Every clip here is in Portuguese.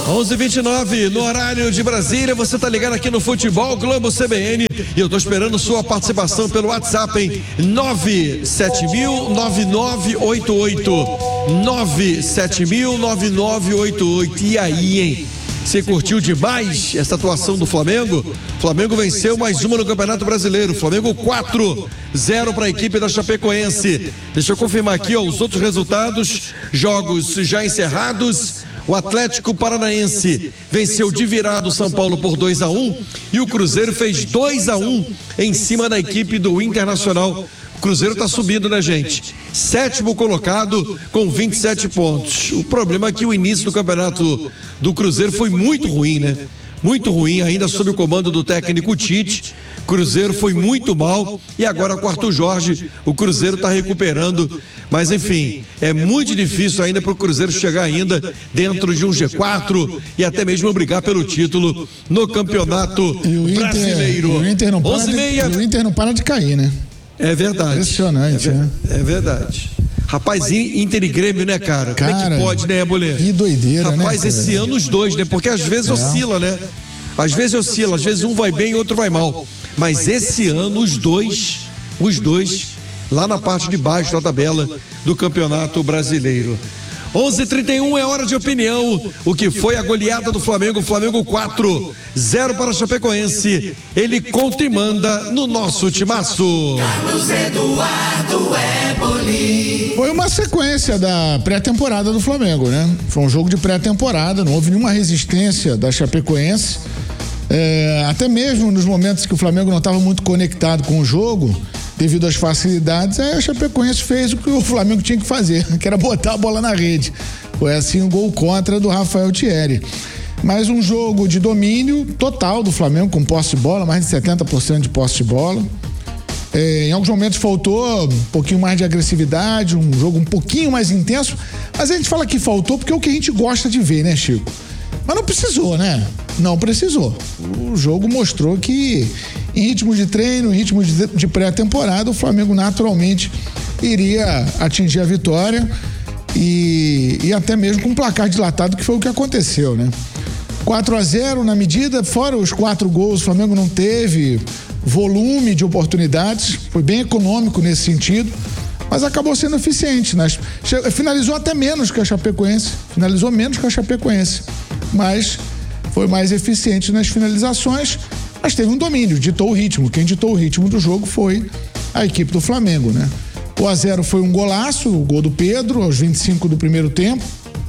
11h29, no horário de Brasília, você tá ligado aqui no Futebol Globo CBN e eu tô esperando sua participação pelo WhatsApp em 970009988, 970009988. E aí, hein? Você curtiu demais essa atuação do Flamengo? O Flamengo venceu mais uma no Campeonato Brasileiro. Flamengo 4-0 para a equipe da Chapecoense. Deixa eu confirmar aqui, ó, os outros resultados, jogos já encerrados. O Atlético Paranaense venceu de virada o São Paulo por 2-1 e o Cruzeiro fez 2-1 em cima da equipe do Internacional. O Cruzeiro está subindo, né, gente? 7º colocado com 27 pontos. O problema é que o início do campeonato do Cruzeiro foi muito ruim, né? Muito ruim, ainda sob o comando do técnico Tite. Cruzeiro foi muito mal e agora com o Arthur Jorge o Cruzeiro está recuperando, mas enfim, é muito difícil ainda para o Cruzeiro chegar ainda dentro de um G4 e até mesmo brigar pelo título no Campeonato Brasileiro. O Inter não para de cair, né? É verdade. Impressionante, né? É verdade. Rapaz, Inter e Grêmio, né, cara? Como é que pode, né, Bolê? Que doideira, né? Rapaz, esse ano os dois, né? Porque às vezes oscila, né? Às vezes um vai bem e outro vai mal. Mas esse ano os dois, lá na parte de baixo da tabela do Campeonato Brasileiro. 11h31 é hora de opinião. O que foi a goleada do Flamengo? Flamengo 4-0 para a Chapecoense. Ele conta e manda no nosso timaço. Carlos Eduardo Eboli. Foi uma sequência da pré-temporada do Flamengo, né? Foi um jogo de pré-temporada, não houve nenhuma resistência da Chapecoense. Até mesmo nos momentos que o Flamengo não estava muito conectado com o jogo, devido às facilidades, a Chapecoense fez o que o Flamengo tinha que fazer, que era botar a bola na rede. Foi assim um gol contra do Rafael Thierry. Mas um jogo de domínio total do Flamengo, com posse de bola, mais de 70% de posse de bola. Em alguns momentos faltou um pouquinho mais de agressividade, um jogo um pouquinho mais intenso, mas a gente fala que faltou porque é o que a gente gosta de ver, né, Chico? Mas não precisou, né? Não precisou. O jogo mostrou que em ritmo de treino, em ritmo de pré-temporada, o Flamengo naturalmente iria atingir a vitória e até mesmo com um placar dilatado, que foi o que aconteceu, né? 4-0 na medida, fora os 4 gols, o Flamengo não teve volume de oportunidades, foi bem econômico nesse sentido, mas acabou sendo eficiente, né? Finalizou até menos que a Chapecoense, mas foi mais eficiente nas finalizações, mas teve um domínio, ditou o ritmo. Quem ditou o ritmo do jogo foi a equipe do Flamengo, né? O 1-0 foi um golaço, o gol do Pedro, aos 25 do primeiro tempo.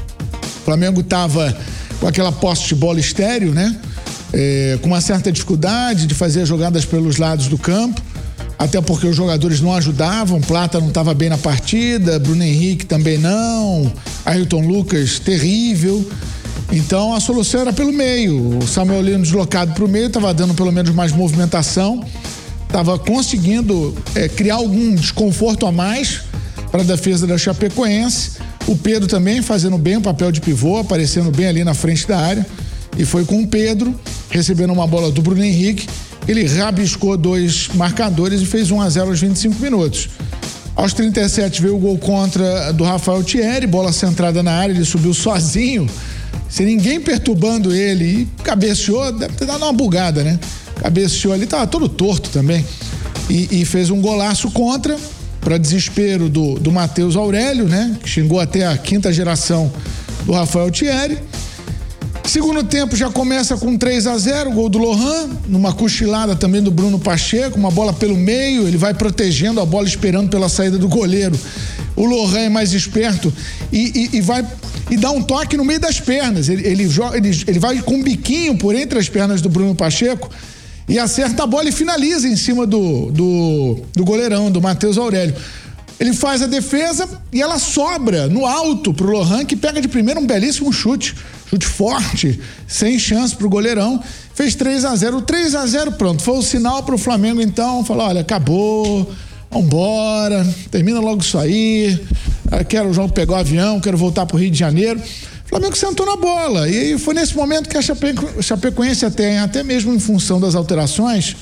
O Flamengo estava com aquela posse de bola estéril, né? Com uma certa dificuldade de fazer jogadas pelos lados do campo, até porque os jogadores não ajudavam. Plata não estava bem na partida, Bruno Henrique também não, Ayrton Lucas terrível. Então a solução era pelo meio. O Samuel Lino deslocado para o meio estava dando pelo menos mais movimentação, estava conseguindo criar algum desconforto a mais para a defesa da Chapecoense. O Pedro também fazendo bem o papel de pivô, aparecendo bem ali na frente da área. E foi com o Pedro, recebendo uma bola do Bruno Henrique, ele rabiscou 2 marcadores e fez 1-0 aos 25 minutos. Aos 37 veio o gol contra do Rafael Thierry, bola centrada na área, ele subiu sozinho, sem ninguém perturbando ele, e cabeceou, deve ter dado uma bugada, né? Cabeceou ali, tava todo torto também, e fez um golaço contra, para desespero do Matheus Aurélio, né? Que xingou até a 5ª geração do Rafael Thierry. Segundo tempo já começa com 3-0, gol do Lohan, numa cochilada também do Bruno Pacheco, uma bola pelo meio, ele vai protegendo a bola, esperando pela saída do goleiro. O Lohan é mais esperto e vai e dá um toque no meio das pernas. Ele vai com um biquinho por entre as pernas do Bruno Pacheco e acerta a bola e finaliza em cima do goleirão, do Matheus Aurélio. Ele faz a defesa e ela sobra no alto pro Lohan, que pega de primeiro um belíssimo chute forte, sem chance pro goleirão, fez 3-0. O 3-0, pronto, foi o sinal pro Flamengo, então, falou, olha, acabou, vambora, termina logo isso aí, quero o jogo pegar o avião, quero voltar pro Rio de Janeiro. O Flamengo sentou na bola, e foi nesse momento que a Chapecoense, até mesmo em função das alterações,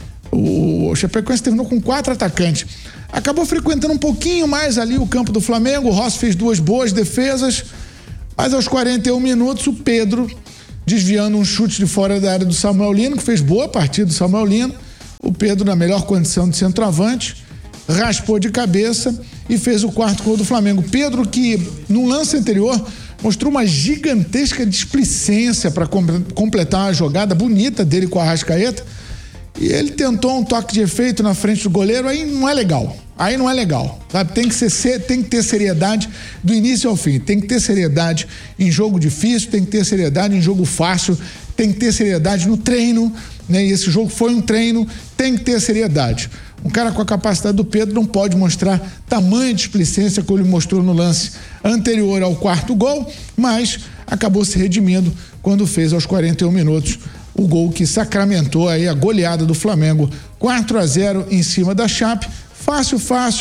o Chapecoense terminou com 4 atacantes. Acabou frequentando um pouquinho mais ali o campo do Flamengo. O Rossi fez 2 boas defesas, Mas aos 41 minutos, o Pedro, desviando um chute de fora da área do Samuel Lino, que fez boa partida do Samuel Lino, o Pedro, na melhor condição de centroavante, raspou de cabeça e fez o quarto gol do Flamengo. Pedro, que no lance anterior mostrou uma gigantesca displicência para completar uma jogada bonita dele com a Arrascaeta, e ele tentou um toque de efeito na frente do goleiro, aí não é legal, sabe? Tem que ter seriedade do início ao fim, tem que ter seriedade em jogo difícil, tem que ter seriedade em jogo fácil, tem que ter seriedade no treino, né? E esse jogo foi um treino, tem que ter seriedade. Um cara com a capacidade do Pedro não pode mostrar tamanha displicência como ele mostrou no lance anterior ao quarto gol, mas acabou se redimindo quando fez aos 41 minutos o gol que sacramentou aí a goleada do Flamengo, 4-0 em cima da Chape. Fácil,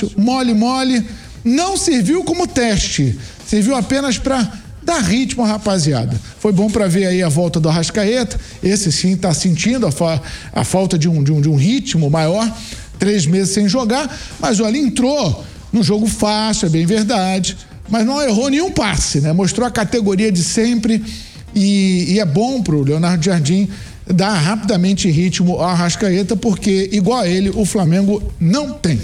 mole, não serviu como teste, serviu apenas para dar ritmo à rapaziada. Foi bom para ver aí a volta do Arrascaeta, esse sim tá sentindo a falta de um ritmo maior, 3 meses sem jogar, mas olha, entrou no jogo fácil, é bem verdade, mas não errou nenhum passe, né? Mostrou a categoria de sempre e é bom pro Leonardo Jardim dar rapidamente ritmo ao Arrascaeta, porque igual a ele, o Flamengo não tem.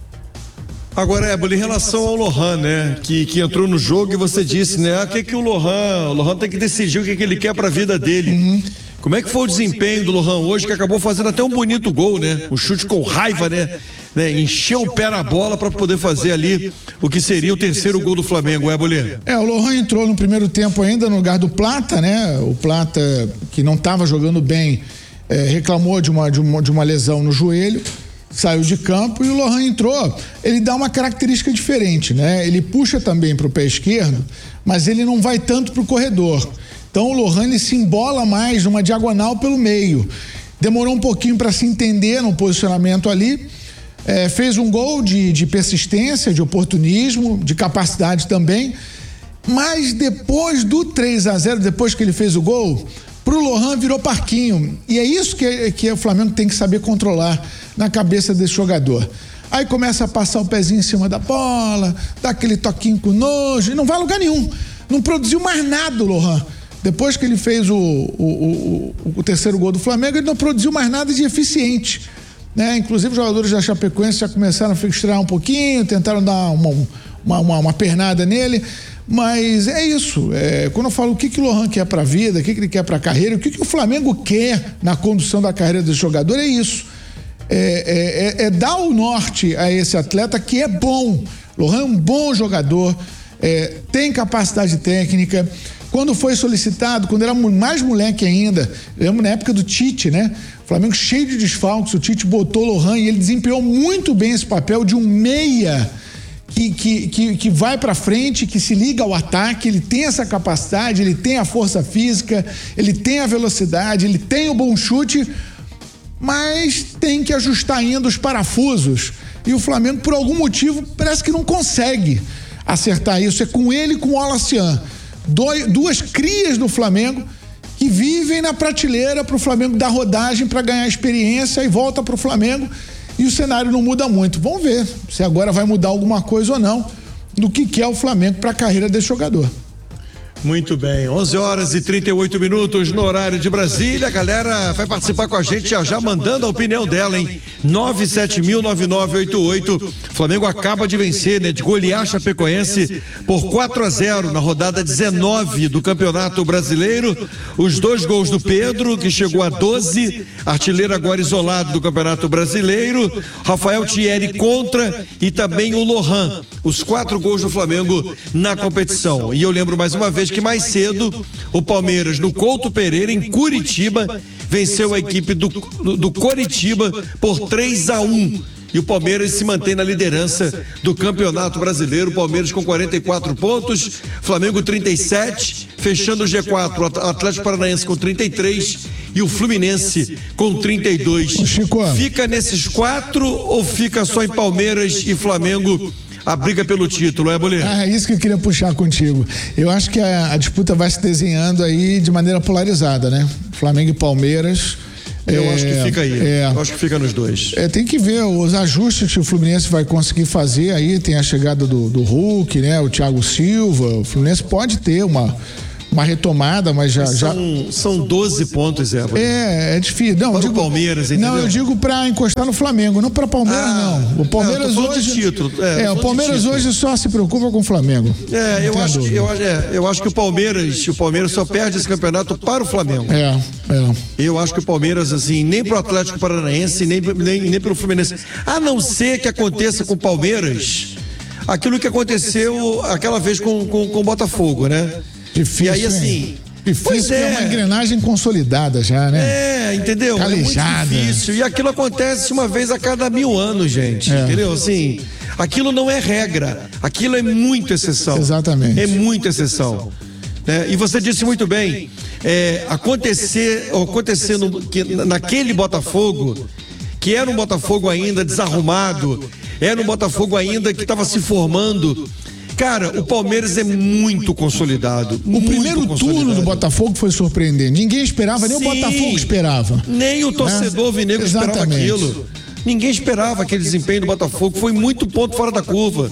Agora, Éboli, em relação ao Lohan, né, que entrou no jogo e você disse, né, que o Lohan tem que decidir o que ele quer pra vida dele. Como é que foi o desempenho do Lohan hoje, que acabou fazendo até um bonito gol, né? Um chute com raiva, né? Encheu o pé na bola para poder fazer ali o que seria o terceiro gol do Flamengo, Éboli. O Lohan entrou no primeiro tempo ainda no lugar do Plata, né? O Plata, que não estava jogando bem, reclamou de uma lesão no joelho, saiu de campo e o Lohan entrou. Ele dá uma característica diferente, né? Ele puxa também para o pé esquerdo, mas ele não vai tanto para o corredor. Então o Lohan, ele se embola mais numa diagonal pelo meio. Demorou um pouquinho para se entender no posicionamento ali. Fez um gol de persistência, de oportunismo, de capacidade também. Mas depois do 3-0, depois que ele fez o gol, pro Lohan virou parquinho. E é isso que o Flamengo tem que saber controlar na cabeça desse jogador. Aí começa a passar o pezinho em cima da bola, dá aquele toquinho com nojo, e não vai a lugar nenhum. Não produziu mais nada o Lohan. Depois que ele fez o terceiro gol do Flamengo, ele não produziu mais nada de eficiente, né? Inclusive os jogadores da Chapecoense já começaram a frustrar um pouquinho, tentaram dar uma pernada nele, mas é isso. Quando eu falo o que o Lohan quer pra vida, o que ele quer pra carreira, o que o Flamengo quer na condução da carreira desse jogador, é isso. Dar o norte a esse atleta que é bom. Lohan é um bom jogador, tem capacidade técnica. Quando foi solicitado, quando era mais moleque ainda, lembro na época do Tite, né? O Flamengo cheio de desfalques, o Tite botou o Lohan e ele desempenhou muito bem esse papel de um meia que vai pra frente, que se liga ao ataque. Ele tem essa capacidade, ele tem a força física, ele tem a velocidade, ele tem o bom chute, mas tem que ajustar ainda os parafusos. E o Flamengo, por algum motivo, parece que não consegue acertar isso. É com ele e com o Alacian. Duas crias do Flamengo que vivem na prateleira para o Flamengo dar rodagem para ganhar experiência e volta para o Flamengo e o cenário não muda muito. Vamos ver se agora vai mudar alguma coisa ou não do que é o Flamengo para a carreira desse jogador. Muito bem, 11h38 no horário de Brasília. A galera vai participar com a gente já mandando a opinião dela, hein? 970009988. Flamengo acaba de vencer, né? De golear a Chapecoense por 4-0 na rodada 19 do Campeonato Brasileiro. Os 2 gols do Pedro, que chegou a 12, artilheiro agora isolado do Campeonato Brasileiro. Rafael Thierry contra e também o Lohan. Os 4 gols do Flamengo na competição. E eu lembro mais uma vez que mais cedo o Palmeiras no Couto Pereira, em Curitiba, venceu a equipe do Coritiba por 3-1. E o Palmeiras se mantém na liderança do Campeonato Brasileiro. O Palmeiras com 44 pontos, Flamengo 37, fechando o G4, o Atlético Paranaense com 33 e o Fluminense com 32. Chico, fica nesses 4 ou fica só em Palmeiras e Flamengo a briga pelo título, Éboli? É isso que eu queria puxar contigo. Eu acho que a disputa vai se desenhando aí de maneira polarizada, né? Flamengo e Palmeiras Eu acho que fica aí. Eu acho que fica nos dois. Tem que ver os ajustes que o Fluminense vai conseguir fazer aí. Tem a chegada do Hulk, né? O Thiago Silva. O Fluminense pode ter uma retomada, mas São 12 pontos, Zé. É difícil. Não, para o Palmeiras, entendeu? Não, eu digo para encostar no Flamengo, não para Palmeiras, não. O Palmeiras hoje. Título. O Palmeiras hoje só se preocupa com o Flamengo. Eu acho que o Palmeiras só perde esse campeonato para o Flamengo. Eu acho que o Palmeiras, assim, nem pro Atlético Paranaense, nem pelo Fluminense. A não ser que aconteça com o Palmeiras aquilo que aconteceu aquela vez com o Botafogo, né? Difícil, e aí, assim. Difícil, é uma engrenagem consolidada já, né? Entendeu? Calejada. É muito difícil. E aquilo acontece uma vez a cada 1000 anos, gente. Entendeu? Assim, aquilo não é regra. Aquilo é muito exceção. Exatamente. É muito exceção. E você disse muito bem, acontecendo naquele Botafogo, que era um Botafogo ainda desarrumado, era um Botafogo ainda que estava se formando. Cara, o Palmeiras é muito consolidado. O primeiro turno do Botafogo foi surpreendente. Ninguém esperava, nem o Botafogo esperava. Nem o torcedor vinegro esperava aquilo. Ninguém esperava aquele desempenho do Botafogo. Foi muito ponto fora da curva.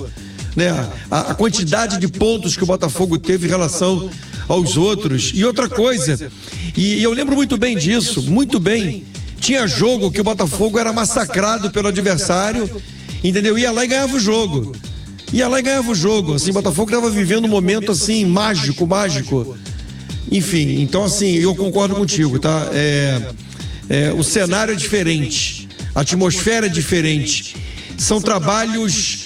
A quantidade de pontos que o Botafogo teve em relação aos outros. E outra coisa, e eu lembro muito bem disso, muito bem. Tinha jogo que o Botafogo era massacrado pelo adversário, entendeu? Ia lá e ganhava o jogo. Assim, o Botafogo estava vivendo um momento, assim, mágico. Enfim, então, assim, eu concordo contigo, tá? O cenário é diferente, a atmosfera é diferente, são trabalhos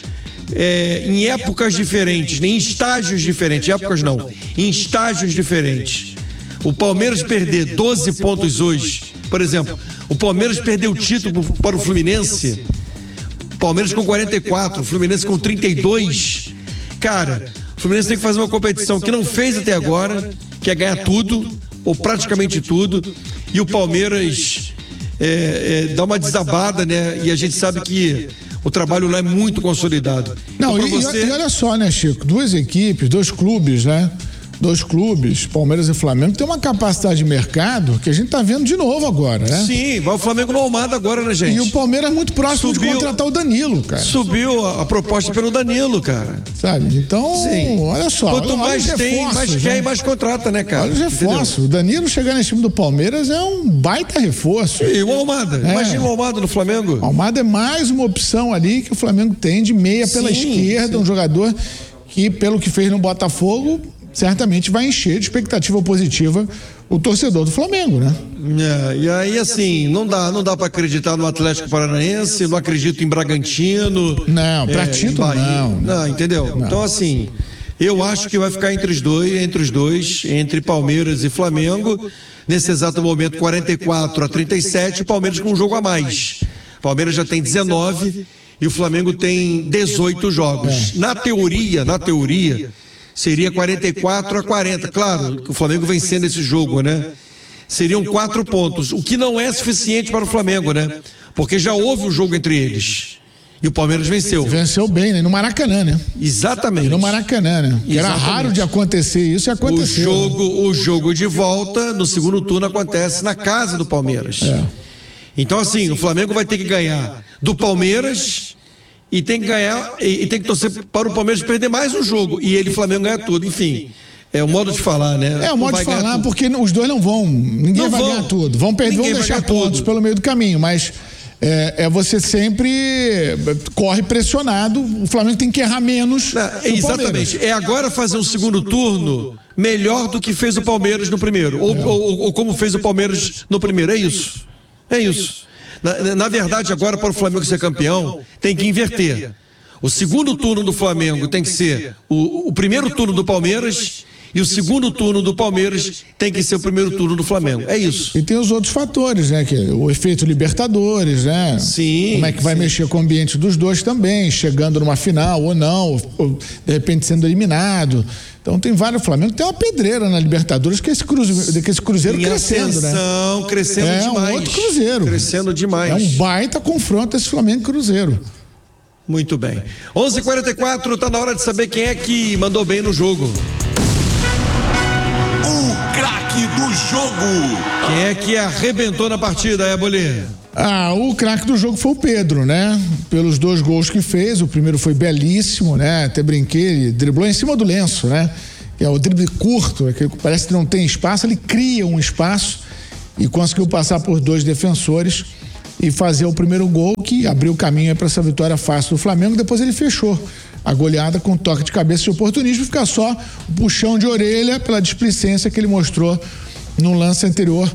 em épocas diferentes, em estágios diferentes, em estágios diferentes. O Palmeiras perder 12 pontos hoje, por exemplo, o Palmeiras perdeu o título para o Fluminense. Palmeiras com 44, o Fluminense com 32. Cara, o Fluminense tem que fazer uma competição que não fez até agora, que é ganhar tudo, ou praticamente tudo, e o Palmeiras dá uma desabada, né? E a gente sabe que o trabalho lá é muito consolidado. Não, então, e olha só, né, Chico? Duas equipes, dois clubes, né? Dois clubes, Palmeiras e Flamengo, tem uma capacidade de mercado que a gente tá vendo de novo agora, né? Sim, vai o Flamengo no Almada agora, né, gente? E o Palmeiras é muito próximo de contratar o Danilo, cara. Subiu a proposta pelo Danilo, cara. Sabe? Então, olha só. Quanto mais tem, mais quer e mais contrata, né, cara? Olha os reforços. O Danilo chegar nesse time do Palmeiras é um baita reforço. E o Almada? Imagina o Almada no Flamengo. O Almada é mais uma opção ali que o Flamengo tem de meia pela esquerda, um jogador que, pelo que fez no Botafogo, certamente vai encher de expectativa positiva o torcedor do Flamengo, né? E aí, assim, não dá para acreditar no Atlético Paranaense, não acredito em Bragantino. Não, pra título não. Entendeu? Não. Então, assim, eu acho que vai ficar entre os dois, entre Palmeiras e Flamengo, nesse exato momento, 44-37, o Palmeiras com um jogo a mais. O Palmeiras já tem 19 e o Flamengo tem 18 jogos. Na teoria, seria 44-40. Claro que o Flamengo vencendo esse jogo, né? Seriam 4 pontos, o que não é suficiente para o Flamengo, né? Porque já houve um jogo entre eles. E o Palmeiras venceu. Venceu bem, né? No Maracanã, né? Exatamente. No Maracanã, né? Era raro de acontecer isso e aconteceu. O jogo de volta, no segundo turno, acontece na casa do Palmeiras. Então, assim, o Flamengo vai ter que ganhar do Palmeiras e tem que ganhar, e tem que torcer para o Palmeiras perder mais um jogo. E ele, Flamengo, ganha tudo. Enfim, é o modo de falar, né? É o modo de falar, porque os dois não vão. Ninguém vai ganhar tudo. Vão perder, vão deixar pontos pelo meio do caminho, mas você sempre corre pressionado. O Flamengo tem que errar menos. Exatamente. É agora fazer um segundo turno melhor do que fez o Palmeiras no primeiro. Ou como fez o Palmeiras no primeiro. É isso. É isso. Na verdade, agora, para o Flamengo ser campeão, tem que inverter. O segundo turno do Flamengo tem que ser o primeiro turno do Palmeiras, e o segundo turno do Palmeiras tem que ser o primeiro turno do Flamengo. É isso. E tem os outros fatores, né? Que o efeito Libertadores, né? Sim. Como é que vai mexer com o ambiente dos dois também, chegando numa final ou não, ou de repente sendo eliminado. Então tem vários. O Flamengo tem uma pedreira na Libertadores que esse Cruzeiro crescendo, né? Crescendo demais. É um outro Cruzeiro. Crescendo demais. É um baita confronto esse Flamengo e Cruzeiro. Muito bem. 11h44, tá na hora de saber quem é que mandou bem no jogo. O craque do jogo. Quem é que arrebentou na partida, Éboli? O craque do jogo foi o Pedro, né? Pelos 2 gols que fez, o primeiro foi belíssimo, né? Até brinquei, ele driblou em cima do lenço, né? É o drible curto, que parece que não tem espaço, ele cria um espaço e conseguiu passar por 2 defensores e fazer o primeiro gol que abriu o caminho para essa vitória fácil do Flamengo. Depois ele fechou a goleada com toque de cabeça de oportunismo, fica só o puxão de orelha pela displicência que ele mostrou no lance anterior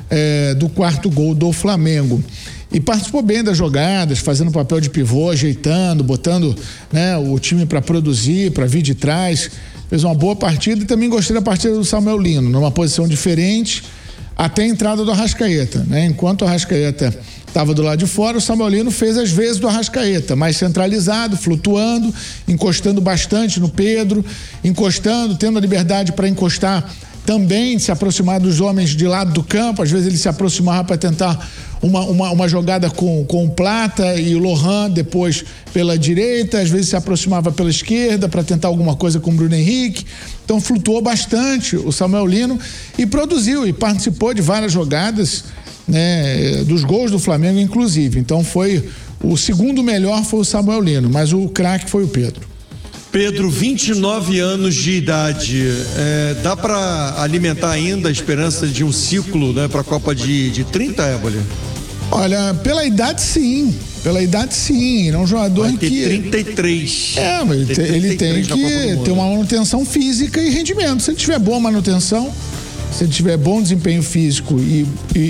do 4º gol do Flamengo. E participou bem das jogadas, fazendo papel de pivô, ajeitando, botando, né, o time para produzir, para vir de trás. Fez uma boa partida e também gostei da partida do Samuel Lino, numa posição diferente, até a entrada do Arrascaeta, né? Enquanto o Arrascaeta estava do lado de fora, o Samuel Lino fez as vezes do Arrascaeta, mais centralizado, flutuando, encostando bastante no Pedro, tendo a liberdade para encostar também, se aproximar dos homens de lado do campo. Às vezes ele se aproximava para tentar uma jogada com o Plata e o Lohan depois pela direita, às vezes se aproximava pela esquerda para tentar alguma coisa com o Bruno Henrique. Então flutuou bastante o Samuel Lino e produziu e participou de várias jogadas, né, dos gols do Flamengo inclusive. Então o segundo melhor foi o Samuel Lino, mas o craque foi o Pedro. Pedro, 29 anos de idade, dá para alimentar ainda a esperança de um ciclo, né, para a Copa de 30, Éboli? Olha, pela idade sim, é um jogador Vai ter que... 33. Mas ele tem que ter uma manutenção física e rendimento. Se ele tiver boa manutenção, se ele tiver bom desempenho físico e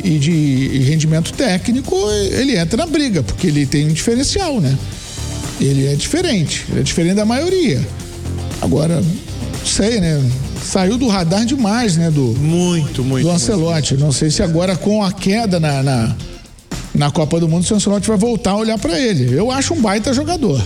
de rendimento técnico, ele entra na briga, porque ele tem um diferencial, né? Ele é diferente da maioria. Agora, não sei, né? Saiu do radar demais, né? Muito. Do Ancelotti. Não sei se agora com a queda na Copa do Mundo, o Ancelotti vai voltar a olhar pra ele. Eu acho um baita jogador.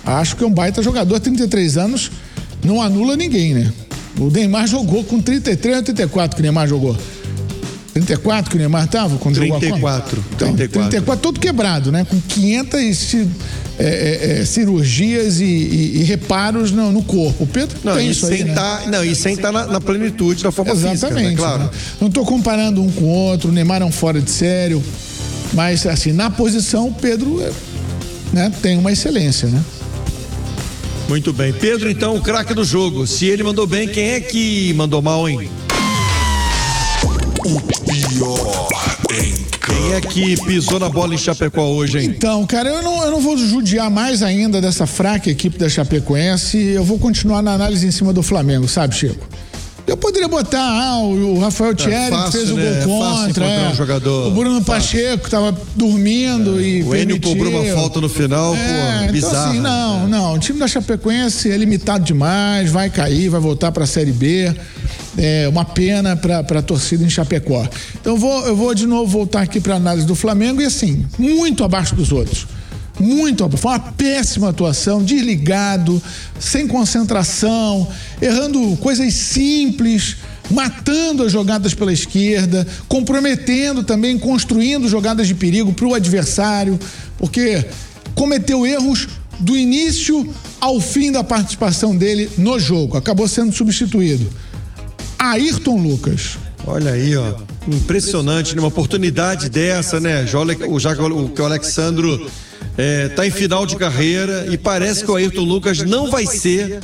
33 anos, não anula ninguém, né? O Neymar jogou com 33 ou 34 que o Neymar jogou? 34 que o Neymar tava? 34. 34 todo quebrado, né? Com 500 cirurgias e reparos no corpo. O Pedro tem isso aí, e sem estar na plenitude da forma física, né? Claro. Né? Não tô comparando um com o outro, o Neymar é um fora de sério, mas assim, na posição o Pedro, né, tem uma excelência, né? Muito bem. Pedro, então, o craque do jogo. Se ele mandou bem, quem é que mandou mal, hein? O pior em campo. Quem é que pisou na bola em Chapecó hoje, hein? Então, cara, eu não vou judiar mais ainda dessa fraca equipe da Chapecoense. Eu vou continuar na análise em cima do Flamengo, sabe, Chico? Eu poderia botar o Rafael Thierry, que fez o gol contra. Um jogador. O Bruno Pacheco estava dormindo e o Enio cobrou uma falta no final, bizarro. Então, assim, não, o time da Chapecoense é limitado demais, vai cair, vai voltar para a Série B. É uma pena para a torcida em Chapecó. Então eu vou de novo voltar aqui para a análise do Flamengo e assim, muito abaixo dos outros. Foi uma péssima atuação, desligado, sem concentração, errando coisas simples, matando as jogadas pela esquerda, comprometendo também, construindo jogadas de perigo para o adversário, porque cometeu erros do início ao fim da participação dele no jogo. Acabou sendo substituído. Ayrton Lucas. Olha aí, ó, impressionante, numa oportunidade dessa, né? Já o Alexandro tá em final de carreira e parece que o Ayrton Lucas não vai ser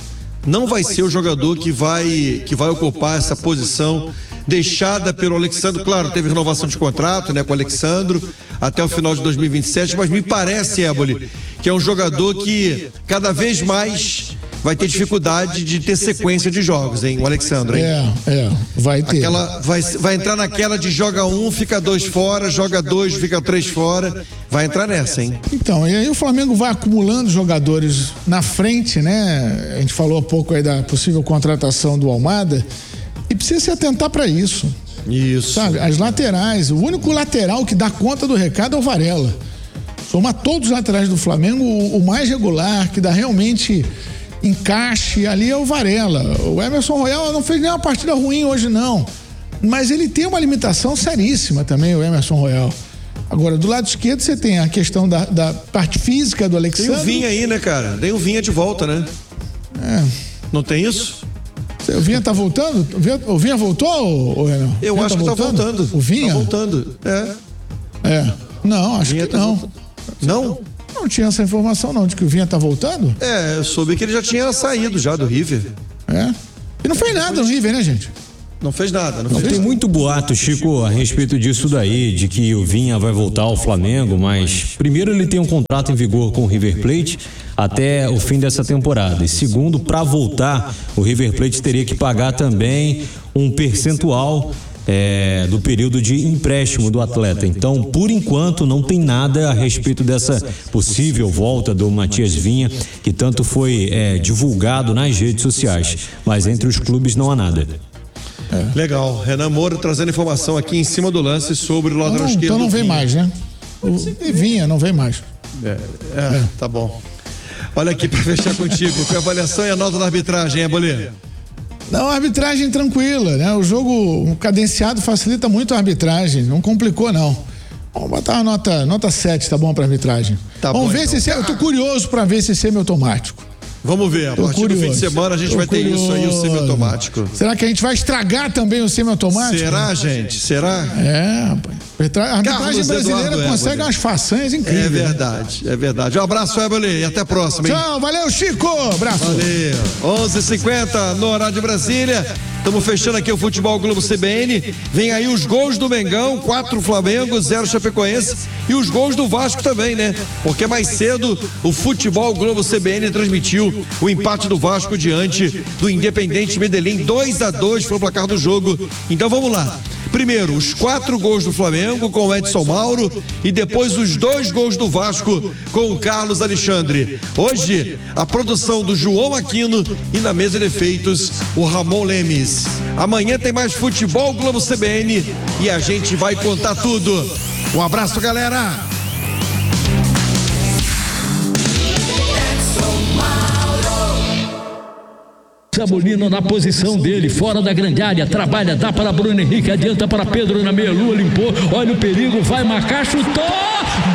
o jogador que vai ocupar essa posição deixada pelo Alexandro. Claro, teve renovação de contrato, né, com o Alexandro até o final de 2027, mas me parece, Éboli, que é um jogador que cada vez mais vai ter dificuldade de ter sequência de jogos, hein, o Alexandro, hein? Vai ter. Vai entrar naquela de joga um, fica dois fora, joga dois, fica três fora, vai entrar nessa, hein? Então, e aí o Flamengo vai acumulando jogadores na frente, né? A gente falou há pouco aí da possível contratação do Almada e precisa se atentar para isso. Isso. Sabe, as laterais, o único lateral que dá conta do recado é o Varela. Soma todos os laterais do Flamengo, o mais regular, que dá realmente encaixe ali é o Varela. O Emerson Royal não fez nenhuma partida ruim hoje, não. Mas ele tem uma limitação seríssima também, o Emerson Royal. Agora, do lado esquerdo, você tem a questão da parte física do Alexandre. Tem o Vinha aí, né, cara? Tem o Vinha de volta, né? Não tem isso? O Vinha tá voltando? O Vinha voltou, Renan? Eu acho que tá voltando. O Vinha? Tá voltando, Não, acho que não. Não? Não tinha essa informação não, de que o Vinha tá voltando? Eu soube que ele já tinha saído já do River. E não fez nada no River, né, gente? Não fez nada. Tem muito boato, Chico, a respeito disso daí, de que o Vinha vai voltar ao Flamengo, mas primeiro ele tem um contrato em vigor com o River Plate até o fim dessa temporada. E segundo, para voltar, o River Plate teria que pagar também um percentual do período de empréstimo do atleta. Então, por enquanto, não tem nada a respeito dessa possível volta do Matias Vinha, que tanto foi divulgado nas redes sociais, mas entre os clubes não há nada. Legal, Renan Moura trazendo informação aqui em cima do lance sobre o lateral esquerdo. Então não vem mais, né? Vinha, não vem mais. Tá bom. Olha aqui para fechar contigo, que a avaliação e a nota da arbitragem, Bolê? Não, arbitragem tranquila, né? O jogo cadenciado facilita muito a arbitragem, não complicou não. Vamos botar uma nota 7, tá bom pra arbitragem. Vamos ver se eu tô curioso pra ver esse semiautomático. Vamos ver, a partir do fim de semana a gente vai ter isso aí, o semiautomático. Será que a gente vai estragar também o semiautomático? Será, gente? Será? rapaz. A arbitragem brasileira consegue umas façanhas incríveis. É verdade. Um abraço, Eboli, e até a próxima, hein? Tchau, valeu, Chico. Abraço. Valeu. 11h50 no horário de Brasília. Estamos fechando aqui o Futebol Globo CBN. Vem aí os gols do Mengão, 4 Flamengo, 0 Chapecoense. E os gols do Vasco também, né? Porque mais cedo o Futebol Globo CBN transmitiu o empate do Vasco diante do Independente Medellín. 2-2 foi o placar do jogo. Então vamos lá. Primeiro, os 4 gols do Flamengo com o Edson Mauro e depois os 2 gols do Vasco com o Carlos Alexandre. Hoje, a produção do João Aquino e na mesa de efeitos, o Ramon Lemes. Amanhã tem mais Futebol Globo CBN e a gente vai contar tudo. Um abraço, galera! Sabolino na posição dele, fora da grande área, trabalha, dá para Bruno Henrique, adianta para Pedro na meia-lua, limpou, olha o perigo, vai marcar, chutou!